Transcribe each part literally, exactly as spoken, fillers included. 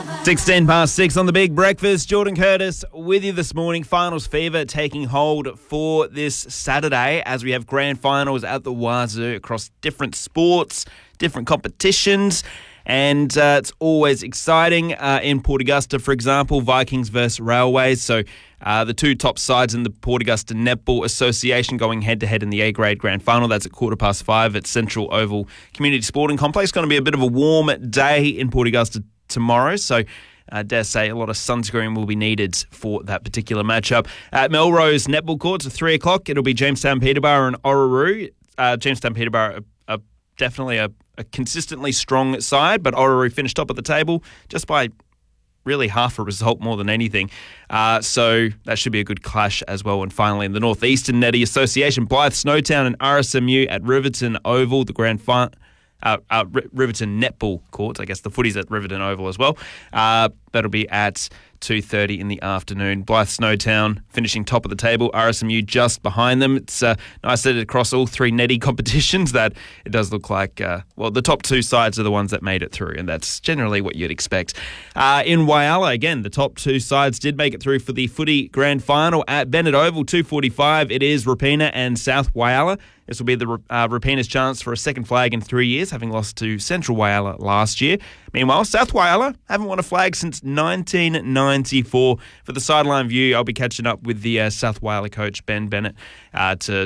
sixteen past six on the Big Breakfast. Jordan Curtis with you this morning. Finals fever taking hold for this Saturday as we have grand finals at the Wazoo across different sports, different competitions. And uh, it's always exciting. Uh, in Port Augusta, for example, Vikings versus Railways. So uh, the two top sides in the Port Augusta Netball Association going head-to-head in the A-grade grand final. That's at quarter past five at Central Oval Community Sporting Complex. Going to be a bit of a warm day in Port Augusta tomorrow. So I dare say a lot of sunscreen will be needed for that particular matchup. At Melrose Netball Courts at three o'clock, it'll be Jamestown Peterborough and Orroroo. Uh, Jamestown Peterborough are, are definitely a A consistently strong side, but Orroroo finished top of the table just by really half a result more than anything. Uh, so that should be a good clash as well. And finally, in the Northeastern Netty Association, Blythe Snowtown and R S M U at Riverton Oval, the grand final. Uh, uh, R- Riverton Netball Courts. I guess the footy's at Riverton Oval as well. Uh, that'll be at two thirty in the afternoon. Blythe Snowtown finishing top of the table. R S M U just behind them. It's uh, nice that across all three netty competitions that it does look like, uh, well, the top two sides are the ones that made it through, and that's generally what you'd expect. Uh, in Whyalla, again, the top two sides did make it through for the footy grand final at Bennett Oval, two forty-five. It is Rapina and South Whyalla. This will be the uh, Rapina's chance for a second flag in three years, having lost to Central Whyalla last year. Meanwhile, South Whyalla haven't won a flag since nineteen ninety-four. For the sideline view, I'll be catching up with the uh, South Whyalla coach, Ben Bennett, uh, to,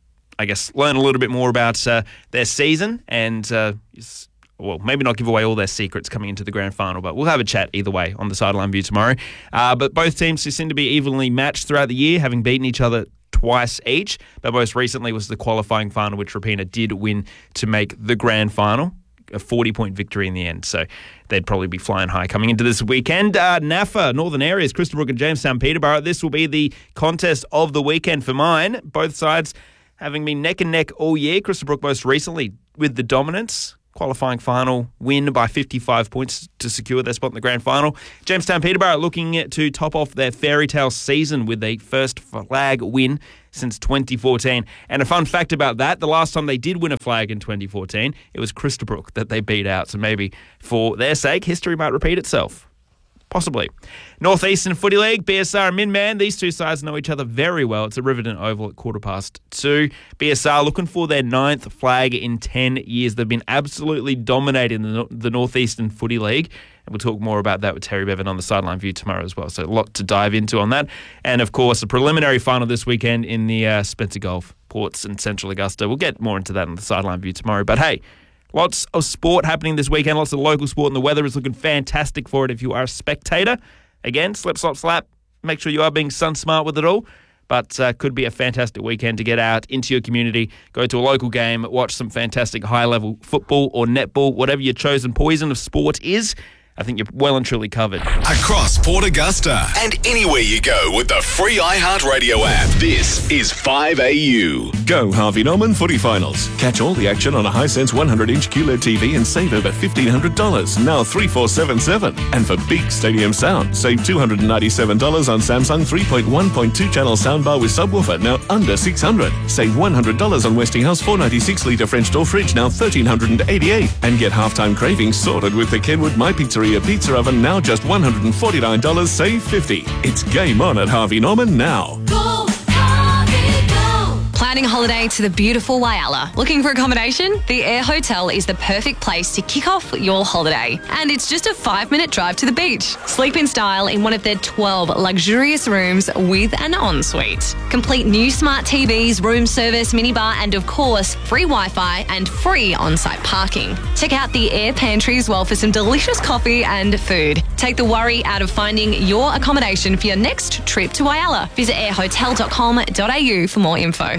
I guess, learn a little bit more about uh, their season and, uh, well, maybe not give away all their secrets coming into the grand final, but we'll have a chat either way on the sideline view tomorrow. Uh, but both teams seem to be evenly matched throughout the year, having beaten each other twice each, but most recently was the qualifying final, which Rapina did win to make the grand final, a forty-point victory in the end. So they'd probably be flying high coming into this weekend. Uh, N A F A, Northern Areas, Christabrook and Jamestown Peterborough. This will be the contest of the weekend for mine. Both sides having been neck and neck all year. Christabrook most recently with the dominance. Qualifying final win by fifty-five points to secure their spot in the grand final. Jamestown Peterborough looking to top off their fairy tale season with a first flag win since twenty fourteen. And a fun fact about that, the last time they did win a flag in twenty fourteen, it was Christabrook that they beat out. So maybe for their sake, history might repeat itself. Possibly. Northeastern Footy League, B S R and Minman. These two sides know each other very well. It's at Riverton Oval at quarter past two. B S R looking for their ninth flag in ten years. They've been absolutely dominating the, the Northeastern Footy League. And we'll talk more about that with Terry Bevan on the sideline view tomorrow as well. So a lot to dive into on that. And, of course, the preliminary final this weekend in the uh, Spencer Gulf, Ports and Central Augusta. We'll get more into that on the sideline view tomorrow. But, hey, lots of sport happening this weekend, lots of local sport, and the weather is looking fantastic for it if you are a spectator. Again, slip, slop, slap. Make sure you are being sun smart with it all. But uh, could be a fantastic weekend to get out into your community, go to a local game, watch some fantastic high-level football or netball, whatever your chosen poison of sport is. I think you're well and truly covered. Across Port Augusta and anywhere you go with the free iHeartRadio app. This is five A U. Go Harvey Norman Footy Finals. Catch all the action on a Hisense one hundred inch Q L E D T V and save over fifteen hundred dollars. Now three four seven seven. And for big stadium sound, save two hundred ninety-seven dollars on Samsung three point one point two channel soundbar with subwoofer, now under six hundred dollars. Save one hundred dollars on Westinghouse four ninety-six litre French door fridge, now one thousand three hundred eighty-eight dollars. And get halftime cravings sorted with the Kenwood My Pizzeria Pizza Oven, now just one hundred forty-nine dollars, save fifty dollars. It's game on at Harvey Norman now. Go, Harvey, go! Planning a holiday to the beautiful Whyalla. Looking for accommodation? The Air Hotel is the perfect place to kick off your holiday. And it's just a five-minute drive to the beach. Sleep in style in one of their twelve luxurious rooms with an ensuite. Complete new smart T Vs, room service, minibar, and of course, free Wi-Fi and free on-site parking. Check out the Air Pantry as well for some delicious coffee and food. Take the worry out of finding your accommodation for your next trip to Whyalla. Visit air hotel dot com dot a u for more info.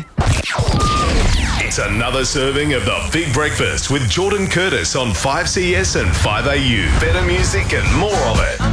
It's another serving of the Big Breakfast with Jordan Curtis on five C S and five A U. Better music and more of it.